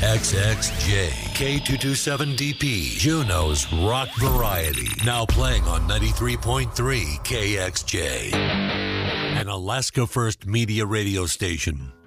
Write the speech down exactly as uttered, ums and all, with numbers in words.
X X J, K two twenty-seven D P, Juneau's rock variety. Now playing on ninety-three point three K X J, an Alaska First Media radio station.